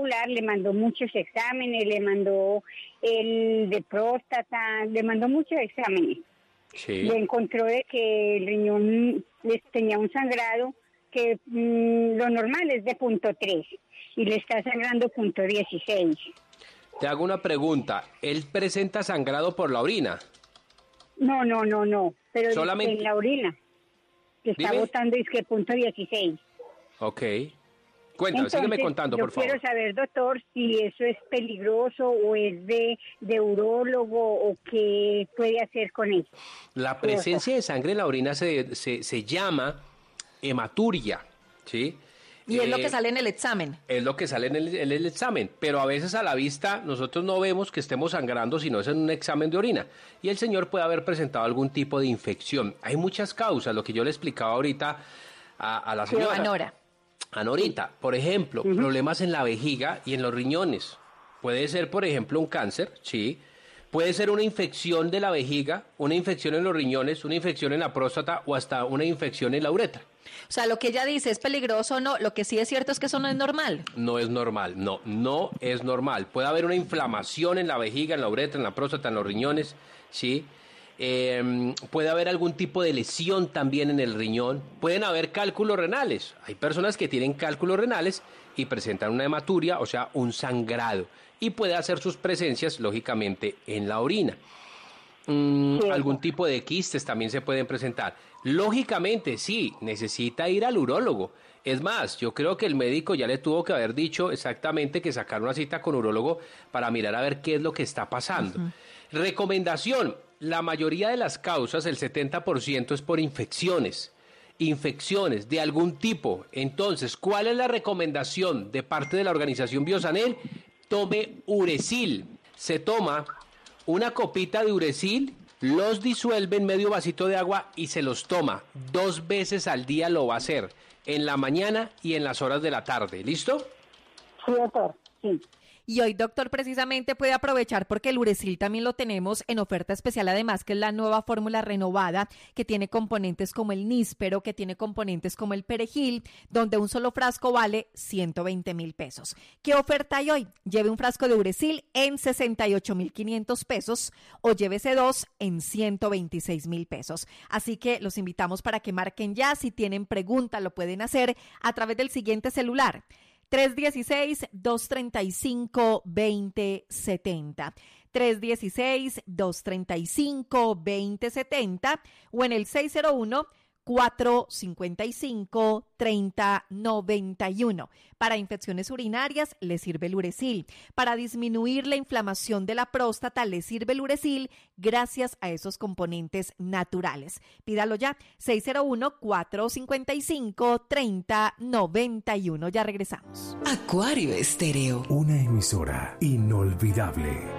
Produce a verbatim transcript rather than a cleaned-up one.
celular, le mandó muchos exámenes, le mandó el de próstata, le mandó muchos exámenes. Sí. Le encontró de que el riñón les tenía un sangrado que mmm, lo normal es de punto tres y le está sangrando punto dieciséis. Te hago una pregunta, ¿él presenta sangrado por la orina? No, no, no, no, pero solamente en la orina, que está Dime. botando es que punto dieciséis. Ok. Cuéntame, sígueme contando, por favor. Yo quiero saber, doctor, si eso es peligroso o es de, de urólogo o qué puede hacer con eso. La presencia de sangre en la orina se, se, se llama hematuria, ¿sí? Y eh, es lo que sale en el examen. Es lo que sale en el, en el examen, pero a veces a la vista nosotros no vemos que estemos sangrando, sino es en un examen de orina. Y el señor puede haber presentado algún tipo de infección. Hay muchas causas, lo que yo le explicaba ahorita a, a la señora. A Nora. A Norita, por ejemplo, uh-huh. problemas en la vejiga y en los riñones. Puede ser, por ejemplo, un cáncer, sí. Puede ser una infección de la vejiga, una infección en los riñones, una infección en la próstata o hasta una infección en la uretra. O sea, lo que ella dice es peligroso o no, lo que sí es cierto es que eso no es normal. No es normal, no, no es normal. Puede haber una inflamación en la vejiga, en la uretra, en la próstata, en los riñones, sí. Eh, puede haber algún tipo de lesión también en el riñón, pueden haber cálculos renales, hay personas que tienen cálculos renales y presentan una hematuria, o sea, un sangrado, y puede hacer sus presencias, lógicamente, en la orina. Mm, sí. Algún tipo de quistes también se pueden presentar. Lógicamente, sí, necesita ir al urólogo. Es más, yo creo que el médico ya le tuvo que haber dicho exactamente que sacar una cita con urólogo para mirar a ver qué es lo que está pasando. Uh-huh. Recomendación, la mayoría de las causas, el setenta por ciento es por infecciones, infecciones de algún tipo. Entonces, ¿cuál es la recomendación de parte de la organización Biosanel? Tome Uresil. Se toma una copita de Uresil, los disuelve en medio vasito de agua y se los toma. Dos veces al día lo va a hacer, en la mañana y en las horas de la tarde. ¿Listo? Sí, doctor, sí. Y hoy, doctor, precisamente puede aprovechar porque el Uresil también lo tenemos en oferta especial, además que es la nueva fórmula renovada que tiene componentes como el níspero, que tiene componentes como el perejil, donde un solo frasco vale ciento veinte mil pesos. ¿Qué oferta hay hoy? Lleve un frasco de Uresil en sesenta y ocho mil quinientos pesos o llévese dos en ciento veintiséis mil pesos. Así que los invitamos para que marquen ya. Si tienen pregunta, lo pueden hacer a través del siguiente celular. tres uno seis, dos tres cinco, dos cero siete cero, tres uno seis, dos tres cinco, dos cero siete cero o en el seis cero uno, cuatro cinco cinco, tres cero nueve uno. Para infecciones urinarias le sirve el Uresil. Para disminuir la inflamación de la próstata le sirve el Uresil gracias a esos componentes naturales. Pídalo ya, seis cero uno, cuatro cinco cinco, tres cero nueve uno. Ya regresamos. Acuario Estéreo. Una emisora inolvidable.